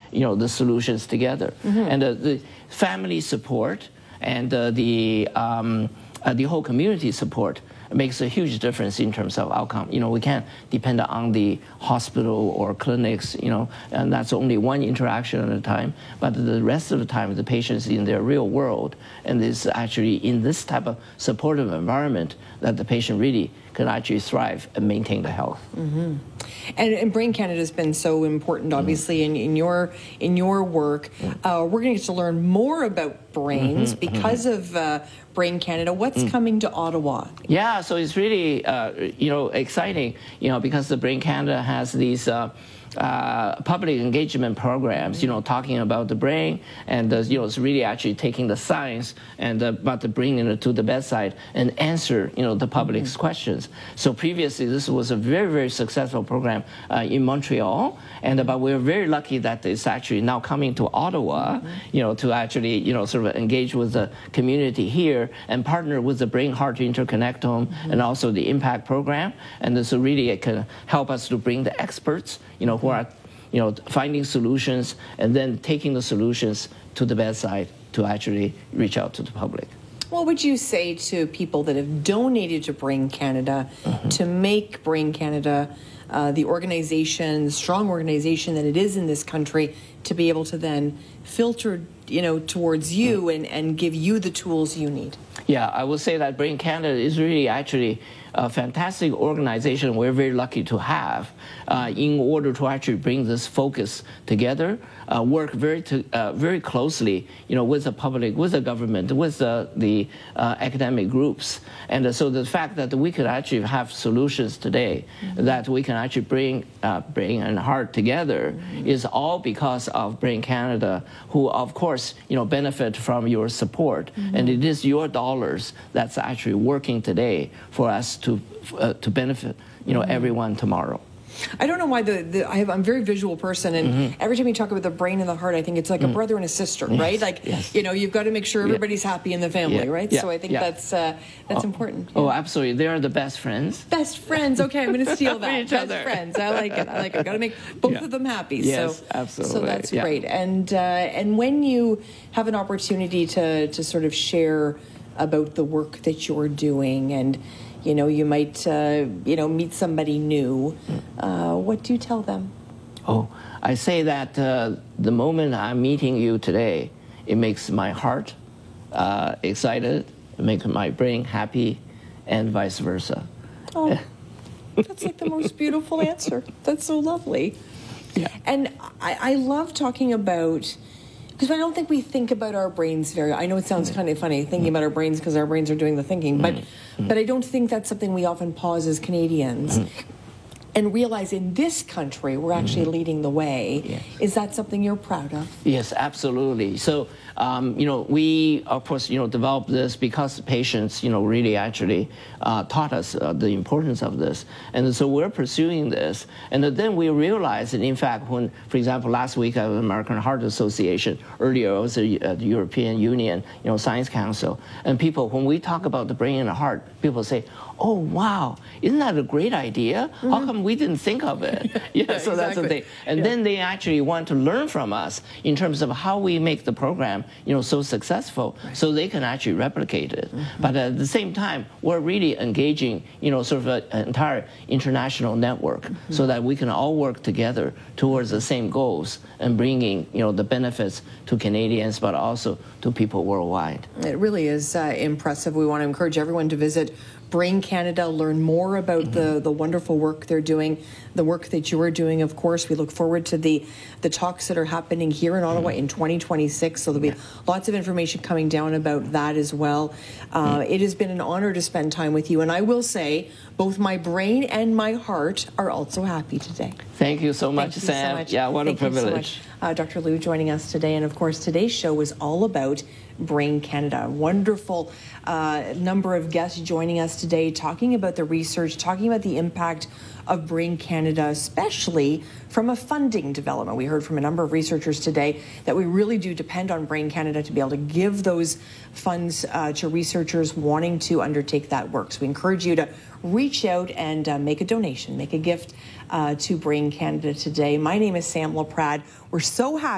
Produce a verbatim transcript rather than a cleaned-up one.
you know, the solutions together. Mm-hmm. And uh, the family support and uh, the, um, uh, the whole community support makes a huge difference in terms of outcome. You know, we can't depend on the hospital or clinics, you know, and that's only one interaction at a time. But the rest of the time, the patient's in their real world, and it's actually in this type of supportive environment that the patient really can actually thrive and maintain the health. Mm-hmm. And, and Brain Canada has been so important, obviously, mm-hmm. in, in your in your work. Mm-hmm. Uh, we're going to get to learn more about brains mm-hmm. because mm-hmm. of uh, Brain Canada. What's mm-hmm. coming to Ottawa? Yeah, so it's really uh, you know exciting, you know, because the Brain Canada has these. Uh, Uh, public engagement programs, you know, talking about the brain, and uh, you know, it's really actually taking the science and uh, but bringing it to the bedside and answer, you know, the public's mm-hmm. questions. So previously, this was a very, very successful program uh, in Montreal, and uh, but we're very lucky that it's actually now coming to Ottawa, mm-hmm. you know, to actually, you know, sort of engage with the community here and partner with the Brain Heart Interconnectome mm-hmm. and also the Impact program, and uh, so really it can help us to bring the experts, you know, who are, you know, finding solutions and then taking the solutions to the bedside to actually reach out to the public. What would you say to people that have donated to Brain Canada mm-hmm. to make Brain Canada uh, the organization, strong organization that it is in this country, to be able to then filter, you know, towards you mm-hmm. and, and give you the tools you need? Yeah, I would say that Brain Canada is really actually a fantastic organization we're very lucky to have uh, in order to actually bring this focus together, uh, work very to, uh, very closely, you know, with the public, with the government, with the, the uh, academic groups. And uh, so the fact that we could actually have solutions today mm-hmm. that we can actually bring uh, brain and heart together mm-hmm. is all because of Brain Canada, who of course, you know, benefit from your support. Mm-hmm. And it is your dollars that's actually working today for us to uh, to benefit, you know, mm-hmm. everyone tomorrow. I don't know why the, the I have, I'm a very visual person, and mm-hmm. every time you talk about the brain and the heart, I think it's like mm-hmm. a brother and a sister, yes. right? Like, yes. you know, you've got to make sure everybody's yeah. happy in the family, yeah. right? Yeah. So I think yeah. that's uh, that's oh. important. Yeah. Oh, absolutely. They are the best friends. Best friends. Okay, I'm going to steal that. each best other. friends. I like it. I like it. Got to make both yeah. of them happy. Yes, so, absolutely. So that's yeah. great. And uh, and when you have an opportunity to to sort of share about the work that you're doing, and you know, you might, uh, you know, meet somebody new. Uh, what do you tell them? Oh, I say that uh, the moment I'm meeting you today, it makes my heart uh, excited, it makes my brain happy, and vice versa. Oh, that's like the most beautiful answer. That's so lovely. Yeah. And I, I love talking about, because I don't think we think about our brains very, I know it sounds kind of funny thinking about our brains because our brains are doing the thinking, but mm-hmm. but I don't think that's something we often pause as Canadians mm-hmm. and realize in this country we're actually mm-hmm. leading the way. Yes. Is that something you're proud of? Yes, absolutely. So, um, you know, we, of course, you know, developed this because patients, you know, really actually uh, taught us uh, the importance of this. And so we're pursuing this. And then we realized that, in fact, when, for example, last week at the American Heart Association, earlier it was the uh, European Union, you know, Science Council, and people, when we talk about the brain and the heart, people say, oh, wow, isn't that a great idea? Mm-hmm. How come we didn't think of it? yeah, yeah, so exactly. that's the thing. And yeah. then they actually want to learn from us in terms of how we make the program, you know, so successful, right. so they can actually replicate it. Mm-hmm. But at the same time, we're really engaging, you know, sort of a, an entire international network mm-hmm. so that we can all work together towards the same goals and bringing, you know, the benefits to Canadians, but also to people worldwide. It really is uh, impressive. We want to encourage everyone to visit Brain Canada, learn more about mm-hmm. the, the wonderful work they're doing, the work that you are doing, of course. We look forward to the, the talks that are happening here in Ottawa mm-hmm. in twenty twenty-six, so there'll be lots of information coming down about that as well. Uh, mm-hmm. It has been an honor to spend time with you, and I will say both my brain and my heart are also happy today. Thank you so much, Thank you Sam. So much. Yeah, what Thank a privilege. So uh, Doctor Liu joining us today, and of course today's show is all about Brain Canada. Wonderful uh, number of guests joining us today, talking about the research, talking about the impact of Brain Canada, especially from a funding development. We heard from a number of researchers today that we really do depend on Brain Canada to be able to give those funds uh, to researchers wanting to undertake that work. So we encourage you to reach out and uh, make a donation, make a gift uh, to Brain Canada today. My name is Sam LaPrade. We're so happy